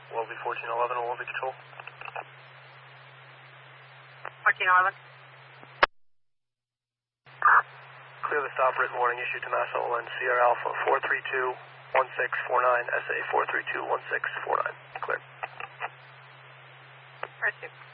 Wellesley 1411, Wellesley Control. 1411. Clear the stop, written warning issued to Mass OLN Sierra Alpha 432-1649, SA 432-1649. Clear. Right,